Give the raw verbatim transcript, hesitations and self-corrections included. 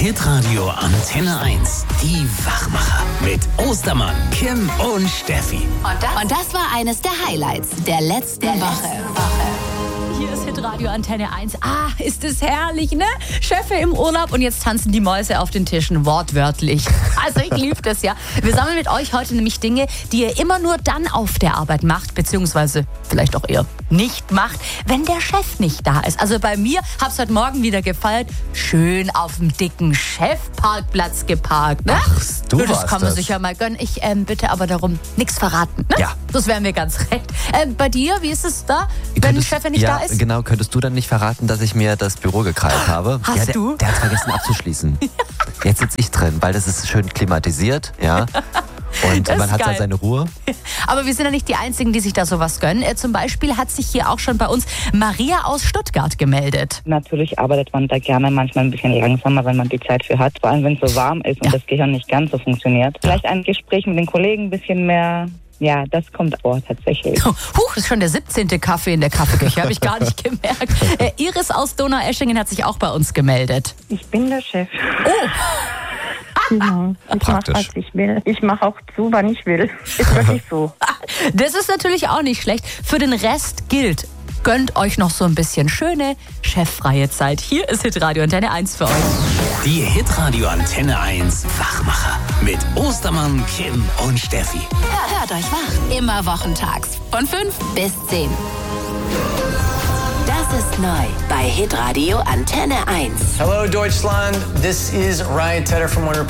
Hitradio Antenne eins. Die Wachmacher mit Ostermann, Kim und Steffi. Und das, und das war eines der Highlights der letzten der Woche. Letzten Woche. Hier ist Hitradio Antenne eins. Ah, ist es herrlich, ne? Chefe im Urlaub und jetzt tanzen die Mäuse auf den Tischen, wortwörtlich. Also ich liebe das ja. Wir sammeln mit euch heute nämlich Dinge, die ihr immer nur dann auf der Arbeit macht, beziehungsweise vielleicht auch eher nicht macht, wenn der Chef nicht da ist. Also bei mir, hab's heute Morgen wieder gefeiert, schön auf dem dicken Chefparkplatz geparkt. Ne? Ach, du Das warst kann man das. sich ja mal gönnen. Ich ähm, bitte aber darum, nichts verraten. Ne? Ja. Das wären wir ganz recht. Ähm, bei dir, wie ist es da, wenn der Könntest- Chef nicht ja, da ist? Genau, könntest du dann nicht verraten, dass ich mir das Büro gekrallt habe? Hast ja, der, du? Der hat vergessen abzuschließen. Jetzt sitze ich drin, weil das ist schön klimatisiert, ja. Und Das man ist hat dann geil. seine Ruhe. Aber wir sind ja nicht die Einzigen, die sich da sowas gönnen. Äh, zum Beispiel hat sich hier auch schon bei uns Maria aus Stuttgart gemeldet. Natürlich arbeitet man da gerne manchmal ein bisschen langsamer, wenn man die Zeit für hat. Vor allem, wenn es so warm ist und Ja. das Gehirn nicht ganz so funktioniert. Vielleicht ein Gespräch mit den Kollegen ein bisschen mehr. Ja, das kommt vor tatsächlich. Huch, das ist schon der siebzehnte Kaffee in der Kaffeeküche, habe ich gar nicht gemerkt. Äh, Iris aus Donaueschingen hat sich auch bei uns gemeldet. Ich bin der Chef. Oh, Genau. Ich mache, Praktisch. was ich will. Ich mache auch zu, wann ich will. Ist wirklich so. das ist natürlich auch nicht schlecht. Für den Rest gilt, gönnt euch noch so ein bisschen schöne, cheffreie Zeit. Hier ist Hitradio Antenne eins für euch. Die Hitradio Antenne eins Wachmacher mit Ostermann, Kim und Steffi. Hört euch wach. Immer wochentags von fünf bis zehn. Das ist neu bei Hitradio Antenne eins. Hello Deutschland, this is Ryan Tedder from One